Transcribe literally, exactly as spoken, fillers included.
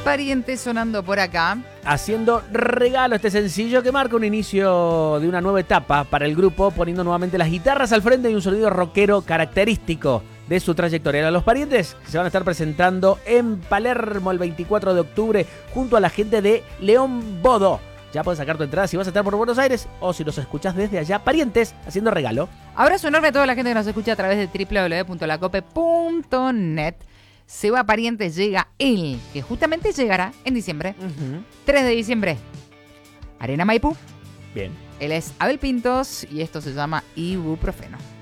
Parientes sonando por acá. Haciendo regalo este sencillo que marca un inicio de una nueva etapa para el grupo, poniendo nuevamente las guitarras al frente y un sonido rockero característico de su trayectoria. Los Parientes se van a estar presentando en Palermo el veinticuatro de octubre junto a la gente de León Bodo. Ya puedes sacar tu entrada si vas a estar por Buenos Aires o si los escuchás desde allá. Parientes haciendo regalo. Abrazo enorme a toda la gente que nos escucha a través de doble u doble u doble u punto la cope punto net. Seba Parientes llega él, que justamente llegará en diciembre. Uh-huh. tres de diciembre. Arena Maipú. Bien. Él es Abel Pintos y esto se llama Ibuprofeno.